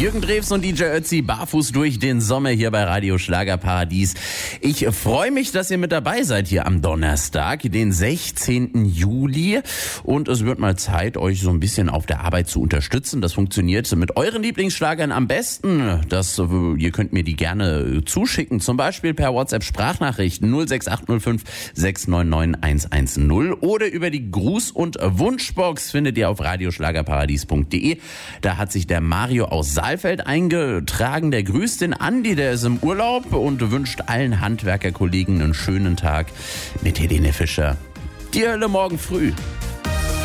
Jürgen Drews und DJ Ötzi barfuß durch den Sommer hier bei Radio Schlagerparadies. Ich freue mich, dass ihr mit dabei seid hier am Donnerstag, den 16. Juli. Und es wird mal Zeit, euch so ein bisschen auf der Arbeit zu unterstützen. Das funktioniert mit euren Lieblingsschlagern am besten. Ihr könnt mir die gerne zuschicken, zum Beispiel per WhatsApp-Sprachnachricht 06805 699 110 oder über die Gruß- und Wunschbox findet ihr auf radioschlagerparadies.de. Da hat sich der Mario aus Saalfeld eingetragen. Der grüßt den Andi, der ist im Urlaub und wünscht allen Handwerkerkollegen einen schönen Tag mit Helene Fischer. Die Hölle morgen früh.